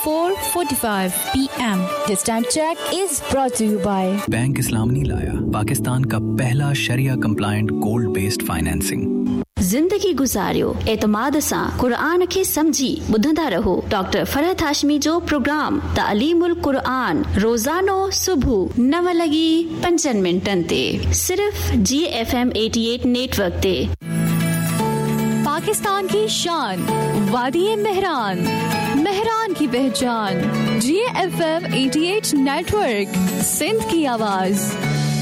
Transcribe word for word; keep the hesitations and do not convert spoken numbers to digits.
four forty-five p m This time check is brought to you by bank इस्लाम नहीं लाया, पाकिस्तान का पहला शरिया compliant gold based financing. जिंदगी गुजारियो एतमाद सां कुरान खे समझी ॿुधंदा रहो डॉक्टर फरहत हाशमी जो प्रोग्राम तालीमुल कुरान रोजानो सुबह नव लगी पंजनि मिंटनि ते सिर्फ जी एफ एम अठासी नेटवर्क ते। पाकिस्तान की शान वादी मेहरान, मेहरान की पहचान, जी एफ एम अठासी नेटवर्क, सिंध की आवाज।